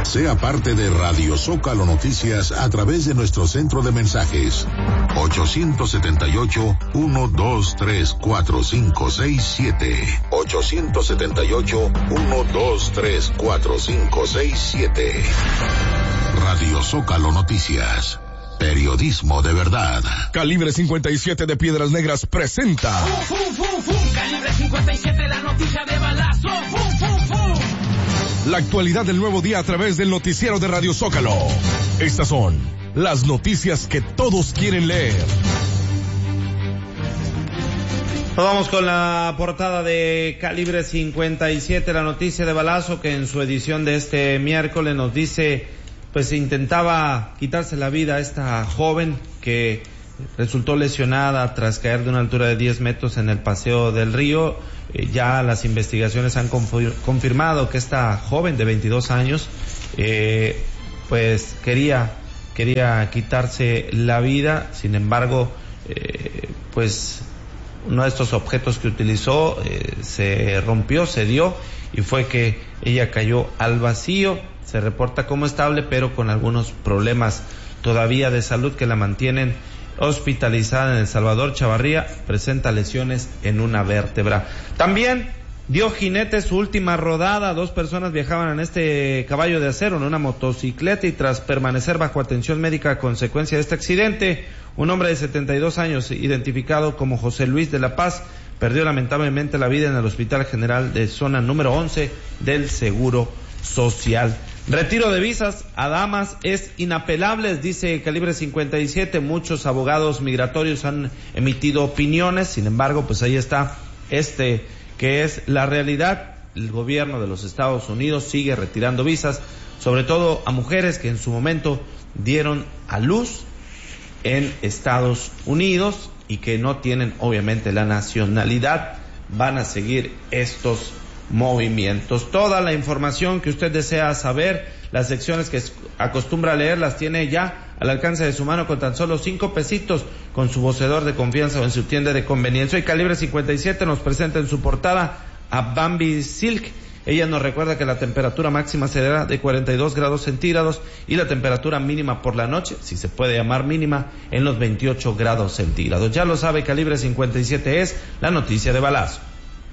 Sea parte de Radio Zócalo Noticias a través de nuestro centro de mensajes 878-123-4567. 878-123-4567. Radio Zócalo Noticias. Periodismo de verdad. Calibre 57 de Piedras Negras presenta. Calibre 57, la noticia de balazo. La actualidad del nuevo día a través del noticiero de Radio Zócalo. Estas son las noticias que todos quieren leer. Nos vamos con la portada de Calibre 57, la noticia de balazo, que en su edición de este miércoles nos dice, pues intentaba quitarse la vida a esta joven que resultó lesionada tras caer de una altura de 10 metros en el Paseo del Río. Ya las investigaciones han confirmado que esta joven de 22 años, pues quería quitarse la vida. Sin embargo, pues uno de estos objetos que utilizó se rompió, se dio, y fue que ella cayó al vacío. Se reporta como estable, pero con algunos problemas todavía de salud que la mantienen hospitalizada en El Salvador. Chavarría presenta lesiones en una vértebra. También dio jinete su última rodada. 2 personas viajaban en este caballo de acero en una motocicleta, y tras permanecer bajo atención médica a consecuencia de este accidente, un hombre de 72 años, identificado como José Luis de la Paz, perdió lamentablemente la vida en el Hospital General de Zona número 11 del Seguro Social. Retiro de visas a damas es inapelable, dice Calibre 57. Muchos abogados migratorios han emitido opiniones. Sin embargo, pues ahí está que es la realidad. El gobierno de los Estados Unidos sigue retirando visas, sobre todo a mujeres que en su momento dieron a luz en Estados Unidos y que no tienen obviamente la nacionalidad. Van a seguir estos movimientos. Toda la información que usted desea saber, las secciones que acostumbra a leer, las tiene ya al alcance de su mano con tan solo 5 pesitos con su vocedor de confianza o en su tienda de conveniencia. Hoy Calibre 57 nos presenta en su portada a Bambi Silk. Ella nos recuerda que la temperatura máxima será de 42 grados centígrados y la temperatura mínima por la noche, si se puede llamar mínima, en los 28 grados centígrados. Ya lo sabe, Calibre 57 es la noticia de balazo.